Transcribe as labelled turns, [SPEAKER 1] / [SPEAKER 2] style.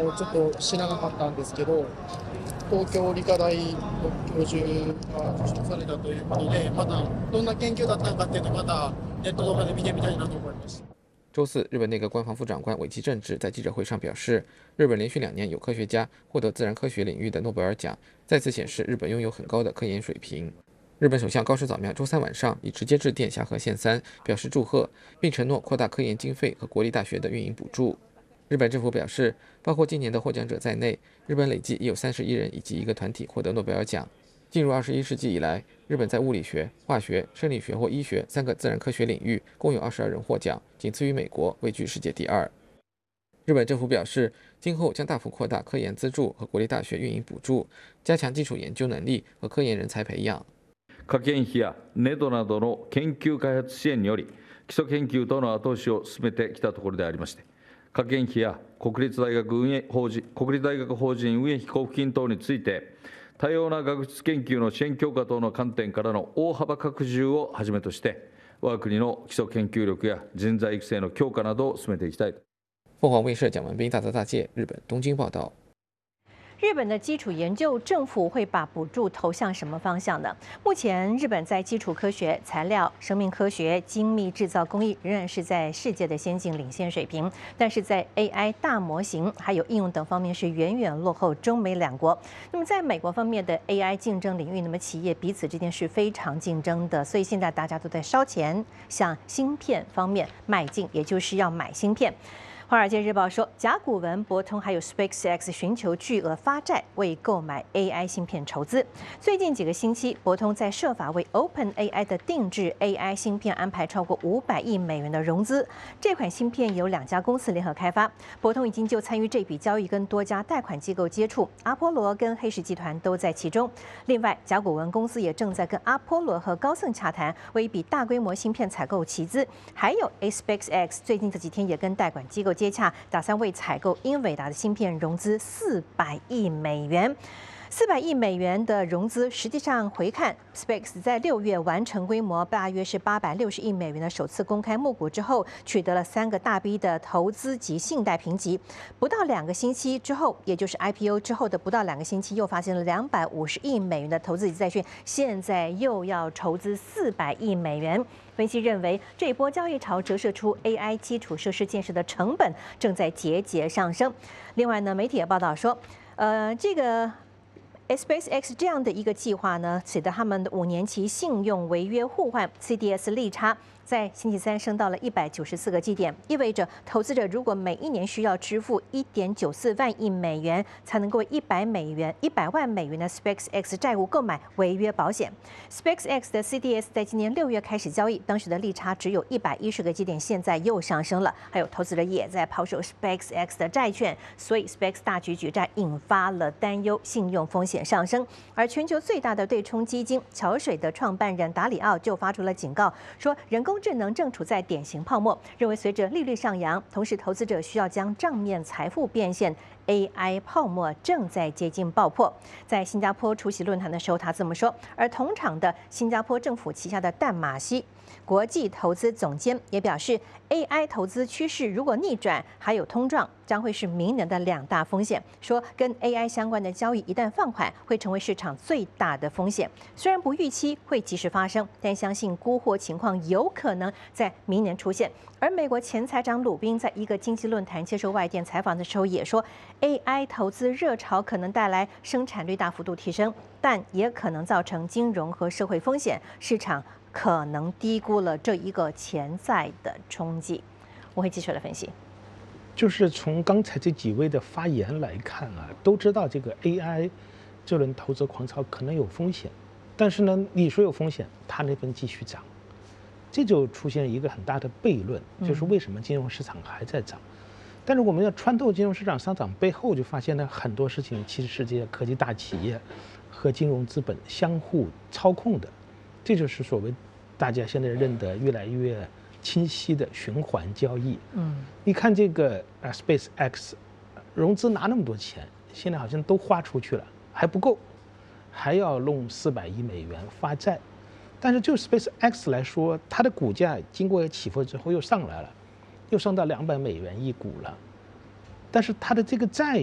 [SPEAKER 1] をちょっと知らなかったんですけど、東京理科大の教授が受賞されたということで、またどんな研究だったのかっていうのをまたネットとかで見てみたいなと思います。
[SPEAKER 2] 周四，日本内阁官房副长官尾崎正治在记者会上表示，日本连续2年有科学家获得自然科学领域的诺贝尔奖，再次显示日本拥有很高的科研水平。日本首相高市早苗周三晚上已直接致电霞河县3，表示祝贺，并承诺扩大科研经费和国立大学的运营补助。日本政府表示，包括今年的获奖者在内，日本累计已有31人以及1个团体获得诺贝尔奖。进入21世纪以来，日本在物理学、化学、生理学或医学3个自然科学领域共有22人获奖，仅次于美国，位居世界第2。日本政府表示，今后将大幅扩大科研资助和国立大学运营补助，加強基礎研究能力和科研人才培養。
[SPEAKER 3] 科研費やネドなどの研究開発支援により、基礎研究等の後押しを進めてきたところでありまして、科研費や国立大学法人運営費交付金等について、多様な学術研究の支援強化等の観点からの大幅拡充をはじめとして、我が国の基礎研究力や人材育成の強化などを進めていきたい。
[SPEAKER 2] 凤凰卫视蒋文斌大泽大介日本东京报道。
[SPEAKER 4] 日本的基础研究，政府会把补助投向什么方向呢？目前，日本在基础科学、材料、生命科学、精密制造工艺仍然是在世界的先进领先水平，但是在 AI 大模型还有应用等方面是远远落后中美两国。那么，在美国方面的 AI 竞争领域，那么企业彼此之间是非常竞争的，所以现在大家都在烧钱向芯片方面迈进，也就是要买芯片。《华尔街日报》说，甲骨文、博通还有 SpaceX 寻求巨额发债，为购买 AI 芯片筹资。最近几个星期，博通在设法为 OpenAI 的定制 AI 芯片安排超过500亿美元的融资。这款芯片由2家公司联合开发，博通已经就参与这笔交易跟多家贷款机构接触，阿波罗跟黑石集团都在其中。另外，甲骨文公司也正在跟阿波罗和高盛洽谈，为一笔大规模芯片采购集资。还有 SpaceX 最近这几天也跟贷款机构接洽，打算为采购英伟达的芯片融资400亿美元。400亿美元的融资，实际上回看 ，SpaceX 在6月完成规模大约是860亿美元的首次公开募股之后，取得了3个大 B 的投资及信贷评级。不到2个星期之后，也就是 IPO 之后的不到2个星期，又发现了250亿美元的投资及债券，现在又要筹资400亿美元。分析认为，这一波交易潮折射出 AI 基础设施建设的成本正在节节上升。另外呢，媒体也报道说，这个SpaceX 这样的一个计划呢，使得他们的5年期信用违约互换 CDS 利差在星期三升到了194个基点，意味着投资者如果每1年需要支付1.94万亿美元，才能够100万美元的 SpaceX 债务购买违约保险。SpaceX 的 CDS 在今年6月开始交易，当时的利差只有110个基点，现在又上升了。还有投资者也在抛售 SpaceX 的债券，所以 SpaceX 大举举债引发了担忧，信用风险上升。而全球最大的对冲基金桥水的创办人达里奥就发出了警告，说人工智能正处在典型泡沫，认为随着利率上扬，同时投资者需要将账面财富变现。AI 泡沫正在接近爆破。在新加坡出席论坛的时候，他这么说。而同场的新加坡政府旗下的淡马锡国际投资总监也表示 ，AI 投资趋势如果逆转，还有通胀将会是明年的2大风险。说跟 AI 相关的交易一旦放缓，会成为市场最大的风险。虽然不预期会及时发生，但相信沽货情况有可能在明年出现。而美国前财长鲁宾在一个经济论坛接受外电采访的时候也说 ，AI 投资热潮可能带来生产率大幅度提升，但也可能造成金融和社会风险，市场可能低估了这一个潜在的冲击。我会继续来分析。
[SPEAKER 5] 就是从刚才这几位的发言来看啊，都知道这个 AI 这轮投资狂潮可能有风险，但是呢，你说有风险，它那边继续涨。这就出现一个很大的悖论，就是为什么金融市场还在涨？但是我们要穿透金融市场上涨背后，就发现呢很多事情其实是这些科技大企业和金融资本相互操控的，这就是所谓大家现在认得越来越清晰的循环交易。你看这个SpaceX 融资拿那么多钱，现在好像都花出去了，还不够，还要弄400亿美元发债。但是就 SpaceX 来说，它的股价经过起伏之后又上来了，又上到200美元一股了。但是它的这个债